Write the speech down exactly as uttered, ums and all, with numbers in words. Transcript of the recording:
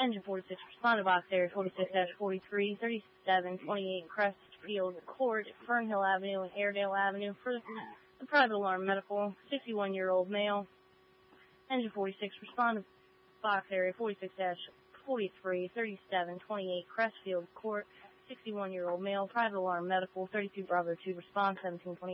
Engine forty-six responded, box area forty-six dash forty-three, thirty-seven twenty-eight Crestfield Court, Fernhill Avenue, and Airedale Avenue for the private alarm medical, sixty-one-year-old male. Engine forty-six responded, box area forty-six dash forty-three, thirty-seven twenty-eight Crestfield Court, sixty-one-year-old male, private alarm medical, thirty-two Bravo two response, seventeen twenty.